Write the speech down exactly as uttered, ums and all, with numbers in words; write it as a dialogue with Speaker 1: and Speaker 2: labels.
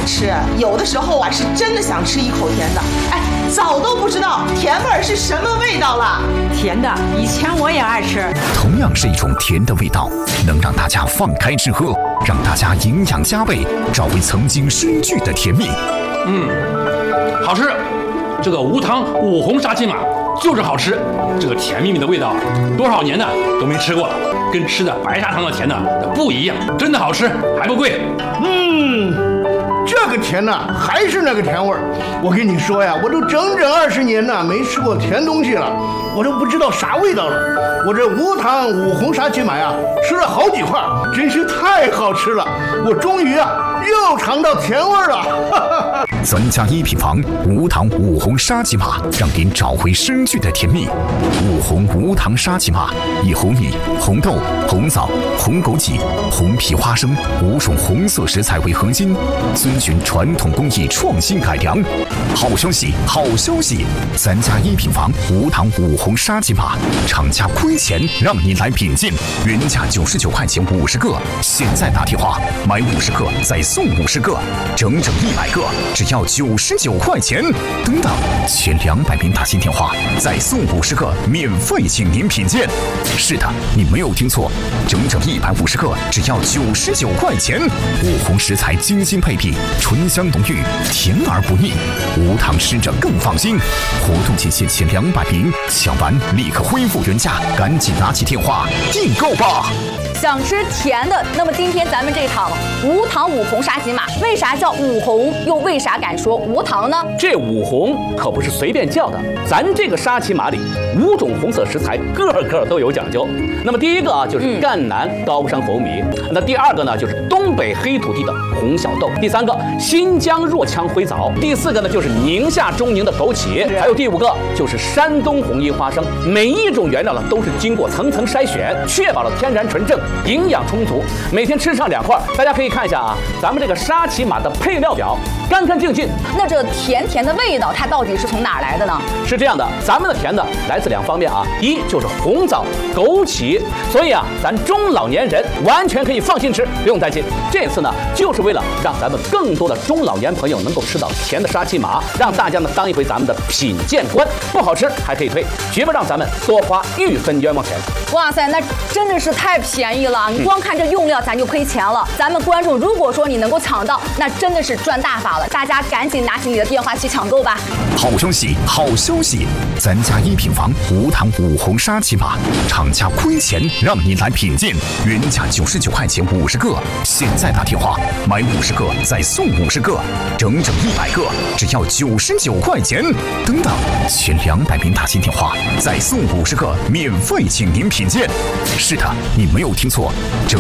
Speaker 1: 吃，有的时候啊是真的想吃一口甜的。哎，早都不知道甜味儿是什么味道了。
Speaker 2: 甜的，以前我也爱吃。
Speaker 3: 同样是一种甜的味道，能让大家放开吃喝，让大家营养加倍，找回曾经失去的甜蜜。
Speaker 4: 嗯，好吃。这个无糖五红沙琪玛就是好吃，这个甜蜜蜜的味道，多少年呢都没吃过了，跟吃的白砂糖的甜的不一样，真的好吃，还不贵。
Speaker 5: 嗯，这个甜呢还是那个甜味儿。我跟你说呀，我都整整二十年呢没吃过甜东西了，我都不知道啥味道了。我这无糖五红沙琪玛呀，吃了好几块，真是太好吃了。我终于啊又尝到甜味儿了。
Speaker 3: 咱家一品房无糖五红沙琪玛，让您找回失去的甜蜜。五红无糖沙琪玛以红米、红豆、红枣、红枸杞、红皮花生五种红色食材为核心，遵循传统工艺创新改良。好消息，好消息！咱家一品房无糖五红沙琪玛，厂家亏钱让您来品鉴，原价九十九块钱五十个，现在打电话买五十个再送五十个，整整一百个，只要九十九块钱。等等，前两百名打新电话再送五十个，免费请您品鉴。是的，你没有听错，整整一百五十个，只要九十九块钱。五红食材精心配比，醇香浓郁，甜而不腻，无糖吃着更放心。活动期限前两百名，抢完立刻恢复原价，赶紧拿起电话订购吧。
Speaker 6: 想吃甜的，那么今天咱们这场无糖五红沙琪玛，为啥叫五红，又为啥敢说无糖呢？
Speaker 7: 这五红可不是随便叫的，咱这个沙琪玛里五种红色食材个个都有讲究。那么第一个啊就是赣南高山红米，嗯、那第二个呢就是东北黑土地的红小豆，第三个新疆若羌灰枣，第四个呢就是宁夏中宁的枸杞，还有第五个就是山东红衣花生。每一种原料呢都是经过层层筛选，确保了天然纯正，营养充足，每天吃上两块。大家可以看一下啊，咱们这个沙琪玛的配料表，干干净净。
Speaker 6: 那这甜甜的味道，它到底是从哪儿来的呢？
Speaker 7: 是这样的，咱们的甜的来自两方面啊，一就是红枣、枸杞，所以啊，咱中老年人完全可以放心吃，不用担心。这次呢，就是为了让咱们更多的中老年朋友能够吃到甜的沙琪玛，让大家呢当一回咱们的品鉴官，不好吃还可以退，绝不让咱们多花一分冤枉钱。
Speaker 6: 哇塞，那真的是太便宜了！你光看这用料，咱就亏钱了。咱们观众如果说你能够抢到，那真的是赚大发了。大家赶紧拿起你的电话去抢购吧！
Speaker 3: 好消息，好消息！咱家一品房无糖五红沙琪玛，厂家亏钱让您来品鉴，原价九十九块钱五十个，现在打电话买五十个再送五十个，整整一百个，只要九十九块钱。等等，前两百名打新电话再送五十个，免费请您品鉴。是的，你没有听错，整